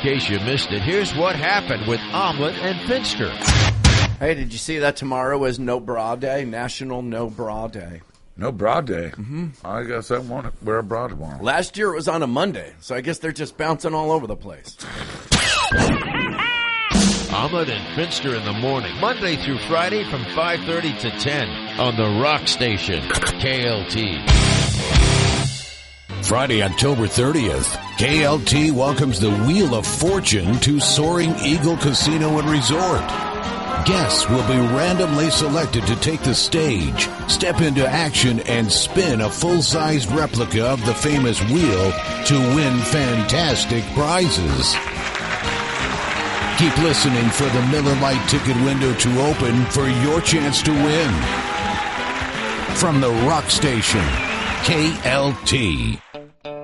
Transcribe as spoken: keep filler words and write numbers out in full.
case you missed it, here's what happened with Omelet and Finster. Hey, did you see that tomorrow is No Bra Day, National No Bra Day? No bra day. Mm-hmm. I guess I want to wear a bra tomorrow. Last year it was on a Monday, so I guess they're just bouncing all over the place. Omelet and Finster in the morning, Monday through Friday from five thirty to ten on the Rock Station, K L T. Friday, October thirtieth, K L T welcomes the Wheel of Fortune to Soaring Eagle Casino and Resort. Guests will be randomly selected to take the stage, step into action, and spin a full-sized replica of the famous wheel to win fantastic prizes. Keep listening for the Miller Lite ticket window to open for your chance to win. From the Rock Station, K L T.